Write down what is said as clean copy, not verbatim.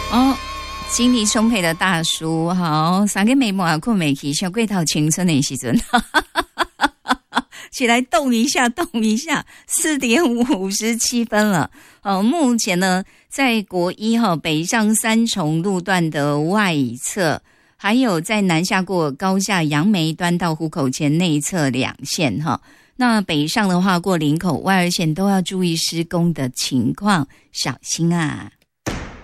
哦，精力充沛的大叔，好，三个眉毛啊困没起，小龟头青春的时阵，起来动一下，动一下，4:57了。目前呢，在国一北上三重路段的外侧，还有在南下过高架杨梅端到湖口前内侧2线那北上的话，过林口外2线都要注意施工的情况，小心啊。